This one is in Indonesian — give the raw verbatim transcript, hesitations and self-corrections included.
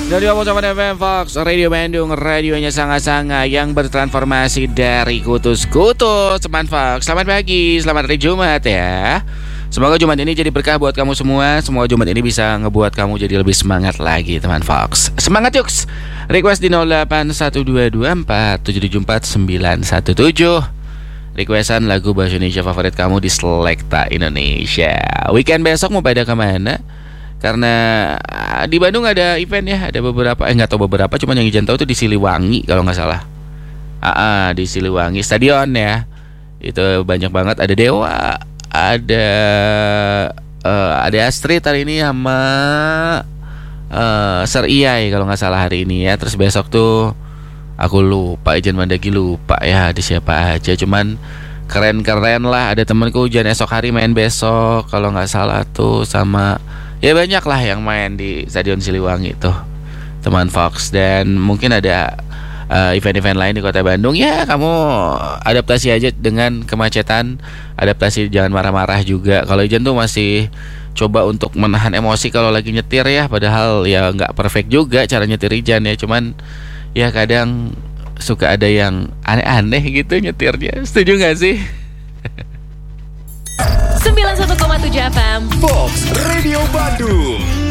Dari Opus F M Fox Radio Bandung, radionya sangat-sangat yang bertransformasi dari kutus-kutus teman Fox. Selamat pagi, selamat hari Jumat ya. Semoga Jumat ini jadi berkah buat kamu semua. Semoga Jumat ini bisa ngebuat kamu jadi lebih semangat lagi teman Fox. Semangat yuks. Request di nol delapan satu dua dua empat tujuh tujuh empat sembilan satu tujuh. Requestan lagu bahasa Indonesia favorit kamu di Selekta Indonesia. Weekend besok mau pada kemana? Karena di Bandung ada event ya, ada beberapa, eh nggak tahu beberapa, cuman yang Ijan tahu tuh di Siliwangi kalau nggak salah. Ah, ah, di Siliwangi stadion ya, itu banyak banget. Ada Dewa, ada uh, ada Astrid hari ini sama uh, Ser Iyai kalau nggak salah hari ini ya. Terus besok tuh aku lupa, Ijan Mandagi lupa ya ada siapa aja, cuman keren-keren lah. Ada temanku Ijan esok hari main besok kalau nggak salah tuh sama. Ya banyak lah yang main di Stadion Siliwangi tuh teman Fox. Dan mungkin ada uh, event-event lain di kota Bandung. Ya kamu adaptasi aja dengan kemacetan. Adaptasi, jangan marah-marah juga. Kalau Ijan tuh masih coba untuk menahan emosi kalau lagi nyetir ya. Padahal ya gak perfect juga cara nyetir Ijan ya. Cuman ya kadang suka ada yang aneh-aneh gitu nyetirnya. Setuju gak sih? sembilan puluh satu koma tujuh F M Fox Radio Bandung.